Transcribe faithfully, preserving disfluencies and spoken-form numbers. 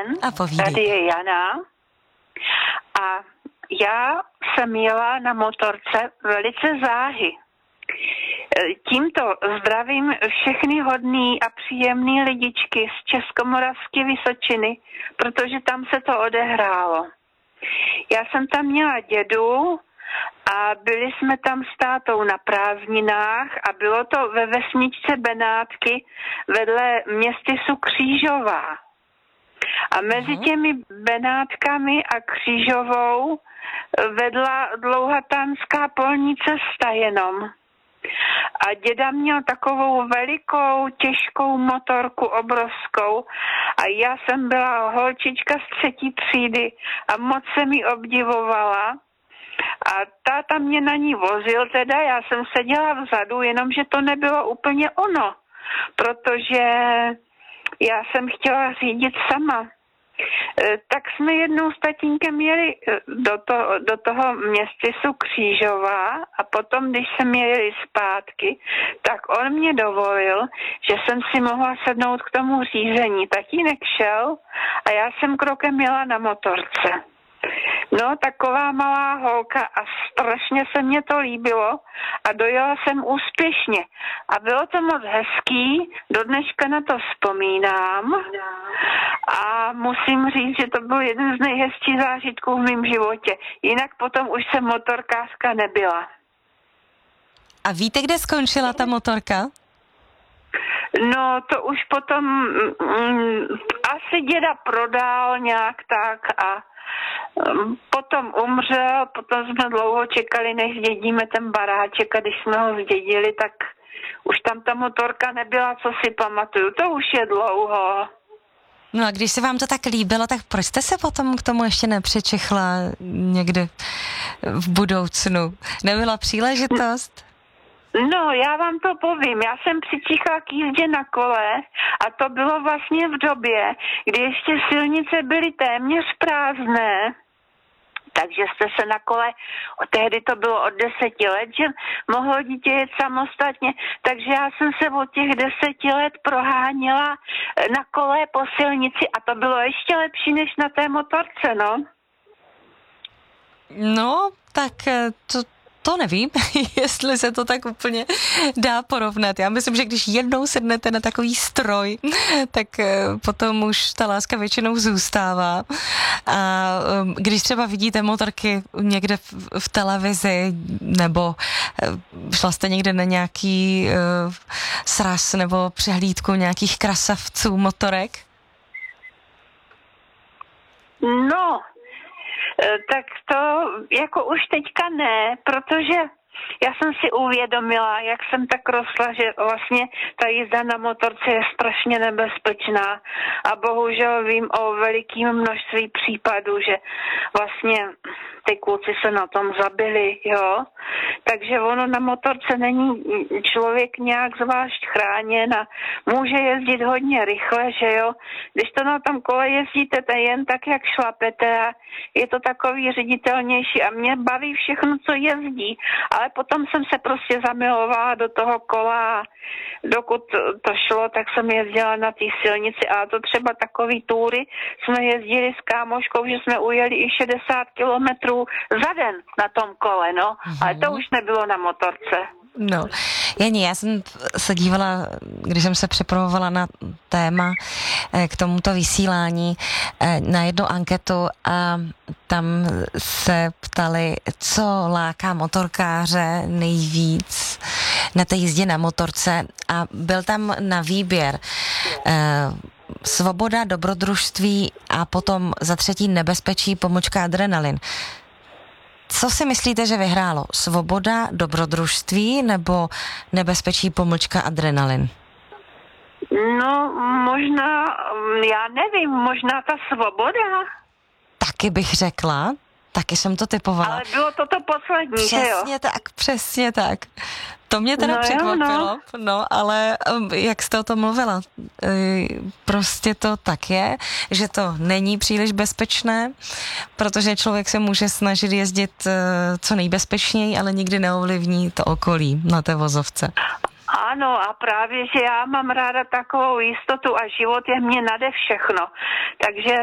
A povídej. Tady je Jana. A já jsem jela na motorce velice záhy. Tímto zdravím všechny hodný a příjemný lidičky z Českomoravské Vysočiny, protože tam se to odehrálo. Já jsem tam měla dědu a byli jsme tam s tátou na prázdninách a bylo to ve vesničce Benátky vedle městysu Křížová. A mezi těmi Benátkami a Křížovou vedla dlouhatánská polnice s tajenom. A děda měl takovou velikou, těžkou motorku, obrovskou. A já jsem byla holčička z třetí třídy a moc se mi obdivovala. A táta mě na ní vozil, teda já jsem seděla vzadu, jenomže to nebylo úplně ono, protože já jsem chtěla řídit sama. Tak jsme jednou s tatínkem jeli do, to, do toho městysu Křížová a potom, když jsme jeli zpátky, tak on mě dovolil, že jsem si mohla sednout k tomu řízení. Tatínek šel a já jsem krokem jela na motorce. No, taková malá holka a strašně se mně to líbilo a dojela jsem úspěšně. A bylo to moc hezký, do dneška na to vzpomínám a musím říct, že to byl jeden z nejhezčích zážitků v mém životě. Jinak potom už jsem motorkářka nebyla. A víte, kde skončila ta motorka? No, to už potom mm, asi děda prodal nějak tak a potom umřel, potom jsme dlouho čekali, než zdědíme ten baráček a když jsme ho zdědili, tak už tam ta motorka nebyla, co si pamatuju, to už je dlouho. No a když se vám to tak líbilo, tak proč jste se potom k tomu ještě nepřičichla někdy v budoucnu? Nebyla příležitost? No, já vám to povím. Já jsem přičichla k jízdě na kole a to bylo vlastně v době, kdy ještě silnice byly téměř prázdné, takže jste se na kole, tehdy to bylo od deseti let, že mohlo dítě jet samostatně, takže já jsem se od těch deseti let proháněla na kole po silnici a to bylo ještě lepší než na té motorce, no. No, tak to... To nevím, jestli se to tak úplně dá porovnat. Já myslím, že když jednou sednete na takový stroj, tak potom už ta láska většinou zůstává. A když třeba vidíte motorky někde v, v televizi, nebo šla jste někde na nějaký uh, sraz nebo přehlídku nějakých krasavců motorek? No, tak to jako už teďka ne, protože já jsem si uvědomila, jak jsem tak rostla, že vlastně ta jízda na motorce je strašně nebezpečná a bohužel vím o velikém množství případů, že vlastně ty kluci se na tom zabili, jo. Takže ono na motorce není člověk nějak zvlášť chráněn a může jezdit hodně rychle, že jo. Když to na tom kole jezdíte to jen tak, jak šlapete a je to takový ředitelnější a mě baví všechno, co jezdí, ale potom jsem se prostě zamilovala do toho kola a dokud to šlo, tak jsem jezdila na té silnici a to třeba takový túry jsme jezdili s kámoškou, že jsme ujeli i šedesát kilometrů za den na tom kole, no. Mm-hmm. Ale to už nebylo na motorce. No, Jani, já jsem se dívala, když jsem se připravovala na téma k tomuto vysílání, na jednu anketu a tam se ptali, co láká motorkáře nejvíc na té jízdě na motorce a byl tam na výběr svoboda, dobrodružství a potom za třetí nebezpečí, pomlčka adrenalin. Co si myslíte, že vyhrálo? Svoboda, dobrodružství nebo nebezpečí, pomlčka, adrenalin? No, možná, já nevím, možná ta svoboda. Taky bych řekla, taky jsem to typovala. Ale bylo to to poslední, přesně že jo? Přesně tak, přesně tak. To mě teda no překvapilo, jo, no. no, ale jak jste o tom mluvila, prostě to tak je, že to není příliš bezpečné, protože člověk se může snažit jezdit co nejbezpečněji, ale nikdy neovlivní to okolí na té vozovce. Ano, a právě, že já mám ráda takovou jistotu a život je mě nade všechno. Takže